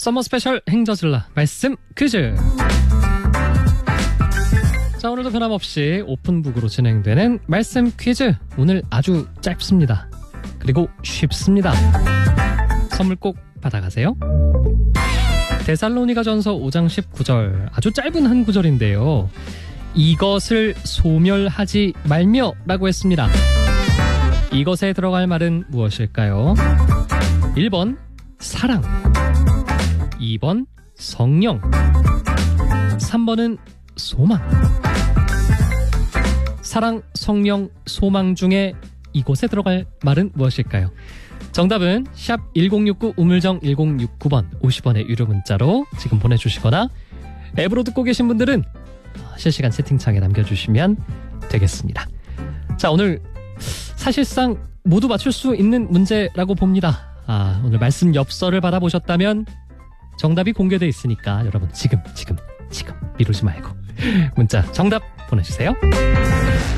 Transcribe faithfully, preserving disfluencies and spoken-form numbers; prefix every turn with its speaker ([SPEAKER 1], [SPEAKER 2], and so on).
[SPEAKER 1] 서머 스페셜 행저슬라 말씀 퀴즈. 자, 오늘도 변함없이 오픈북으로 진행되는 말씀 퀴즈. 오늘 아주 짧습니다. 그리고 쉽습니다. 선물 꼭 받아가세요. 데살로니가 전서 오 장 십구 절, 아주 짧은 한 구절인데요. 이것을 소멸하지 말며 라고 했습니다. 이것에 들어갈 말은 무엇일까요? 일 번 사랑, 이 번 성령, 삼 번은 소망. 사랑, 성령, 소망 중에 이곳에 들어갈 말은 무엇일까요? 정답은 샵 일공육구 우물정 일공육구 번 오십 원의 유료 문자로 지금 보내주시거나 앱으로 듣고 계신 분들은 실시간 채팅창에 남겨주시면 되겠습니다. 자, 오늘 사실상 모두 맞출 수 있는 문제라고 봅니다. 아, 오늘 말씀 엽서를 받아보셨다면 정답이 공개돼 있으니까 여러분 지금 지금 지금 미루지 말고 문자 정답 보내주세요.